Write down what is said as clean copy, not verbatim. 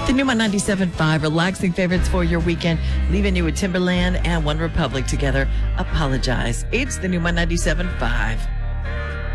The new 97.5, relaxing favorites for your weekend, leaving you with Timberland and One Republic together. Apologize. It's the new 97.5.